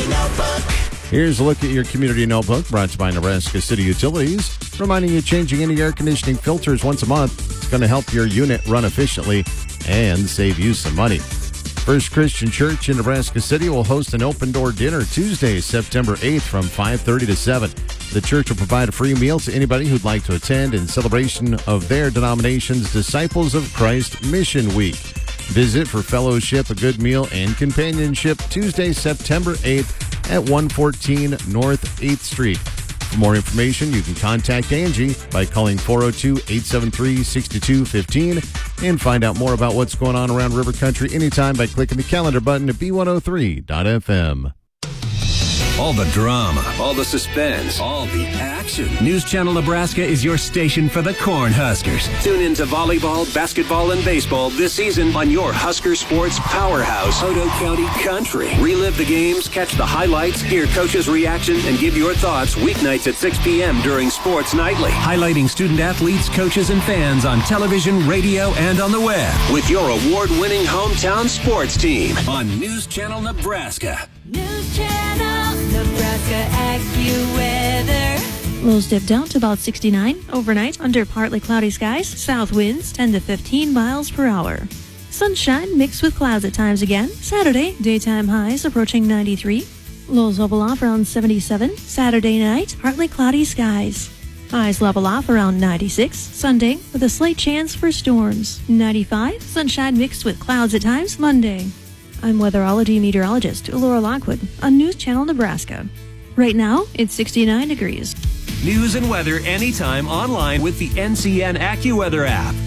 Notebook. Here's a look at your Community Notebook, brought to you by Nebraska City Utilities. Reminding you, changing any air conditioning filters once a month is going to help your unit run efficiently and save you some money. First Christian Church in Nebraska City will host an open-door dinner Tuesday, September 8th from 5:30 to 7. The church will provide a free meal to anybody who'd like to attend in celebration of their denomination's Disciples of Christ Mission Week. Visit for fellowship, a good meal, and companionship Tuesday, September 8th at 114 North 8th Street. For more information, you can contact Angie by calling 402-873-6215 and find out more about what's going on around River Country anytime by clicking the calendar button at B103.fm. All the drama, all the suspense, all the action. News Channel Nebraska is your station for the Cornhuskers. Tune in to volleyball, basketball, and baseball this season on your Husker Sports powerhouse, Otoe County Country. Relive the games, catch the highlights, hear coaches' reaction, and give your thoughts weeknights at 6 p.m. during Sports Nightly. Highlighting student athletes, coaches, and fans on television, radio, and on the web. With your award-winning hometown sports team on News Channel Nebraska. News Channel Nebraska AccuWeather. Lows dip down to about 69. Overnight, under partly cloudy skies. South winds 10 to 15 miles per hour. Sunshine mixed with clouds at times again. Saturday, daytime highs approaching 93. Lows level off around 77. Saturday night, partly cloudy skies. Highs level off around 96. Sunday, with a slight chance for storms. 95. Sunshine mixed with clouds at times Monday. I'm weatherology meteorologist Laura Lockwood on News Channel Nebraska. Right now, it's 69 degrees. News and weather anytime online with the NCN AccuWeather app.